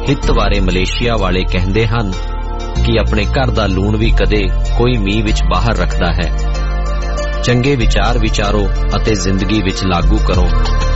ਹਿੱਤ ਬਾਰੇ ਮਲੇਸ਼ੀਆ ਵਾਲੇ ਕਹਿੰਦੇ ਹਨ ਕਿ ਆਪਣੇ ਘਰ ਦਾ ਲੂਣ ਵੀ ਕਦੇ ਕੋਈ ਮੀਂਹ ਵਿੱਚ ਬਾਹਰ ਰੱਖਦਾ ਹੈ। ਚੰਗੇ ਵਿਚਾਰ ਵਿਚਾਰੋ ਅਤੇ ਜ਼ਿੰਦਗੀ ਵਿੱਚ ਲਾਗੂ ਕਰੋ।